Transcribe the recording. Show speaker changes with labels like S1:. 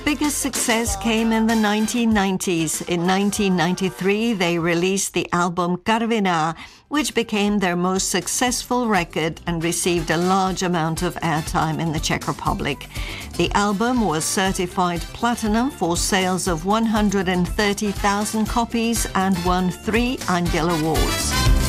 S1: Biggest success came in the 1990s. In 1993, they released the album Karviná, which became their most successful record and received a large amount of airtime in the Czech Republic. The album was certified platinum for sales of 130,000 copies and won 3 Anděl Awards.